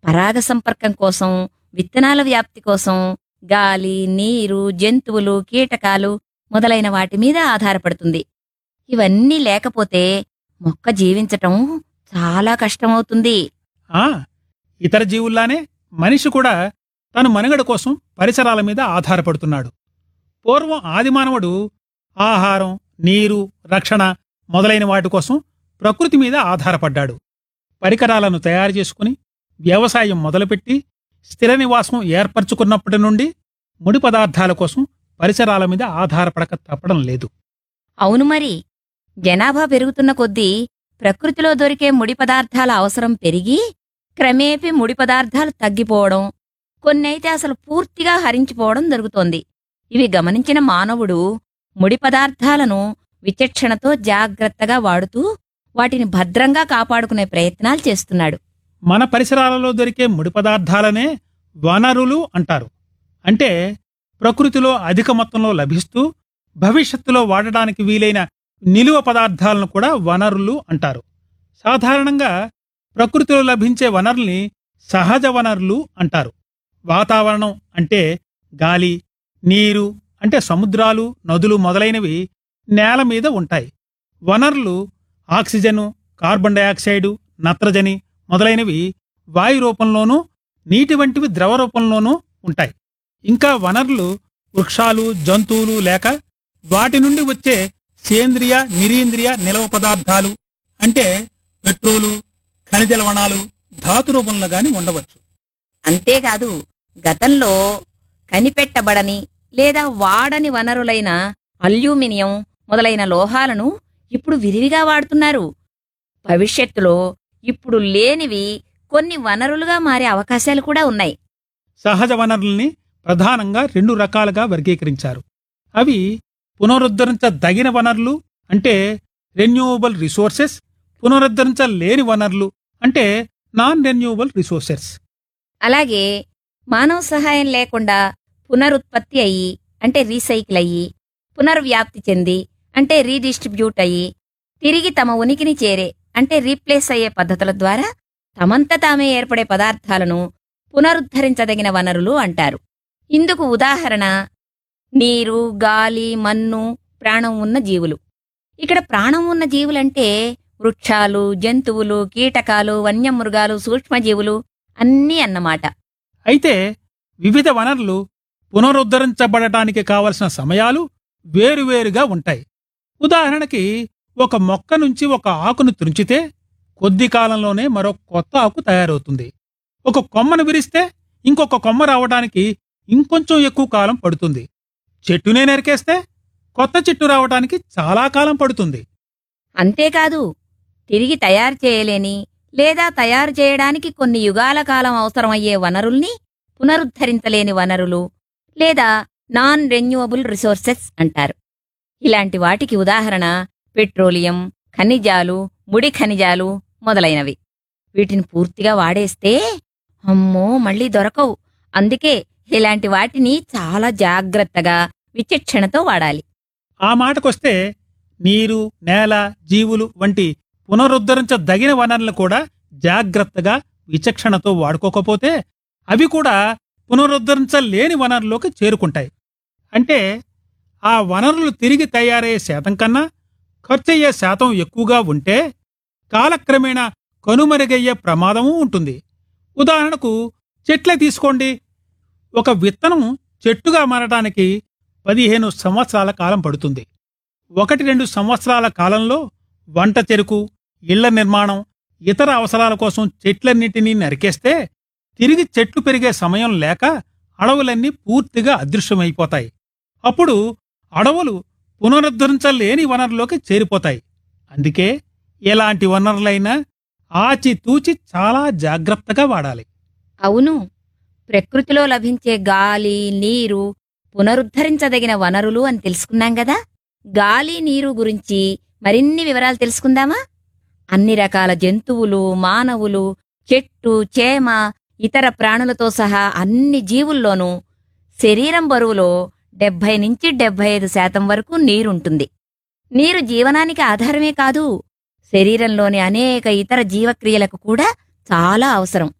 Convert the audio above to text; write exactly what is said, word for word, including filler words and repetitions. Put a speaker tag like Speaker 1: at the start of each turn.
Speaker 1: పరాగ సంపర్కం కోసం, విత్తనాల వ్యాప్తి కోసం గాలి, నీరు, జంతువులు, కీటకాలు మొదలైన వాటి మీద ఆధారపడుతుంది. ఇవన్నీ లేకపోతే మొక్క జీవించటం చాలా కష్టమవుతుంది.
Speaker 2: ఆ ఇతర జీవుల్లానే మనిషి కూడా తన మనుగడ కోసం పరిసరాల మీద ఆధారపడుతున్నాడు. పూర్వం ఆదిమానవుడు ఆహారం, నీరు, రక్షణ మొదలైన వాటి కోసం ప్రకృతి మీద ఆధారపడ్డాడు. పరికరాలను తయారు చేసుకుని వ్యవసాయం మొదలుపెట్టి స్థిర నివాసం ఏర్పరచుకున్నప్పటి నుండి ముడి పదార్థాల కోసం పరిసరాల మీద ఆధారపడక తప్పడం లేదు.
Speaker 1: అవును మరి. జనాభా పెరుగుతున్న కొద్దీ ప్రకృతిలో దొరికే ముడి పదార్థాల అవసరం పెరిగి క్రమేపీ ముడి పదార్థాలు తగ్గిపోవడం, కొన్నైతే అసలు పూర్తిగా హరించిపోవడం జరుగుతోంది. ఇవి గమనించిన మానవుడు ముడి పదార్థాలను విచక్షణతో జాగ్రత్తగా వాడుతూ వాటిని భద్రంగా కాపాడుకునే ప్రయత్నాలు చేస్తున్నాడు.
Speaker 2: మన పరిసరాలలో దొరికే ముడి పదార్థాలనే వనరులు అంటారు. అంటే ప్రకృతిలో అధిక మొత్తంలో లభిస్తూ భవిష్యత్తులో వాడడానికి వీలైన నిలువ పదార్థాలను కూడా వనరులు అంటారు. సాధారణంగా ప్రకృతిలో లభించే వనరుల్ని సహజ వనరులు అంటారు. వాతావరణం అంటే గాలి, నీరు అంటే సముద్రాలు, నదులు మొదలైనవి నేల మీద ఉంటాయి. వనరులు ఆక్సిజను, కార్బన్ డయాక్సైడు, నత్రజని మొదలైనవి వాయు రూపంలోనూ, నీటి వంటివి ద్రవ రూపంలోనూ ఉంటాయి. ఇంకా వనరులు వృక్షాలు, జంతువులు లేక వాటి నుండి వచ్చే సేంద్రియ, నిరీంద్రియ నిలవ పదార్థాలు అంటే పెట్రోలు, ఖనిజ లవణాలు ధాతు రూపంలో గాని ఉండవచ్చు.
Speaker 1: అంతేకాదు, గతంలో కనిపెట్టబడని లేదా వాడని వనరులైన అల్యూమినియం మొదలైన లోహాలను ఇప్పుడు విరివిగా వాడుతున్నారు. భవిష్యత్తులో ఇప్పుడు లేనివి కొన్ని వనరులుగా మారే అవకాశాలు కూడా ఉన్నాయి.
Speaker 2: సహజ వనరుల్ని ప్రధానంగా రెండు రకాలుగా వర్గీకరించారు. అవి పునరుద్ధరించదగిన వనరులు అంటే రెన్యూవబుల్ రిసోర్సెస్, పునరుద్ధరించలేని వనరులు అంటే నాన్ రెన్యూవబుల్ రిసోర్సెస్.
Speaker 1: అలాగే మానవ సహాయం లేకుండా పునరుత్పత్తి అయ్యి అంటే రీసైకిల్ అయ్యి, పునర్వ్యాప్తి చెంది అంటే రీడిస్ట్రిబ్యూట్ అయ్యి, తిరిగి తమ ఉనికిని చేరే అంటే రీప్లేస్ అయ్యే పద్ధతుల ద్వారా తమంత తామే ఏర్పడే పదార్థాలను పునరుద్ధరించదగిన వనరులు అంటారు. ఇందుకు ఉదాహరణ నీరు, గాలి, మన్ను, ప్రాణం ఉన్న జీవులు. ఇక్కడ ప్రాణం ఉన్న జీవులంటే వృక్షాలు, జంతువులు, కీటకాలు, వన్యమృగాలు, సూక్ష్మజీవులు అన్నీ అన్నమాట.
Speaker 2: అయితే వివిధ వనరులు పునరుద్ధరించబడటానికి కావలసిన సమయాలు వేరువేరుగా ఉంటాయి. ఉదాహరణకి ఒక మొక్క నుంచి ఒక ఆకును తుంచితే కొద్ది కాలంలోనే మరో కొత్త ఆకు తయారవుతుంది. ఒక కొమ్మను విరిస్తే ఇంకొక కొమ్మ రావడానికి ఇంకొంచెం ఎక్కువ కాలం పడుతుంది. చెట్టునే నరికేస్తే కొత్త చెట్టు రావడానికి చాలా కాలం పడుతుంది.
Speaker 1: అంతేకాదు, తిరిగి తయారు చేయలేని లేదా తయారు చేయడానికి కొన్ని యుగాల కాలం అవసరమయ్యే వనరుల్ని పునరుద్ధరించలేని వనరులు లేదా నాన్ రెన్యూవబుల్ రిసోర్సెస్ అంటారు. ఇలాంటి వాటికి ఉదాహరణ పెట్రోలియం, ఖనిజాలు, ముడి ఖనిజాలు మొదలైనవి. వీటిని పూర్తిగా వాడేస్తే అమ్మో మళ్లీ దొరకవు. అందుకే ఇలాంటి వాటిని చాలా జాగ్రత్తగా, విచక్షణతో వాడాలి.
Speaker 2: ఆ మాటకొస్తే నీరు, నేల, జీవులు వంటి పునరుద్ధరించదగిన వనరులను కూడా జాగ్రత్తగా, విచక్షణతో వాడుకోకపోతే అవి కూడా పునరుద్ధరించలేని వనరుల్లోకి చేరుకుంటాయి. అంటే ఆ వనరులు తిరిగి తయారయ్యే శాతం కన్నా ఖర్చయ్యే శాతం ఎక్కువగా ఉంటే కాలక్రమేణా కనుమరుగయ్యే ప్రమాదమూ ఉంటుంది. ఉదాహరణకు చెట్లే తీసుకోండి. ఒక విత్తనం చెట్టుగా మారటానికి పదిహేను సంవత్సరాల కాలం పడుతుంది. ఒకటి రెండు సంవత్సరాల కాలంలో వంట చెరుకు, ఇళ్ల నిర్మాణం, ఇతర అవసరాల కోసం చెట్లన్నింటినీ నరికేస్తే తిరిగి చెట్లు పెరిగే సమయం లేక అడవులన్నీ పూర్తిగా అదృశ్యమైపోతాయి. అప్పుడు అడవులు పునరుద్ధరించలేని వనరులోకి చేరిపోతాయి. అందుకే ఎలాంటి వనరులైనా ఆచితూచి చాలా జాగ్రత్తగా వాడాలి.
Speaker 1: అవును, ప్రకృతిలో లభించే గాలి, నీరు పునరుద్ధరించదగిన వనరులు అని తెలుసుకున్నాం గదా. గాలి, నీరు గురించి మరిన్ని వివరాలు తెలుసుకుందామా? అన్ని రకాల జంతువులు, మానవులు, చెట్టు, చేమ, ఇతర ప్రాణులతో సహా అన్ని జీవుల్లోనూ శరీరం బరువులో డెబ్బై నుంచి డెబ్బై ఐదు శాతం వరకు నీరుంటుంది. నీరు జీవనానికి ఆధారమే కాదు, శరీరంలోని అనేక ఇతర జీవక్రియలకు కూడా చాలా అవసరం.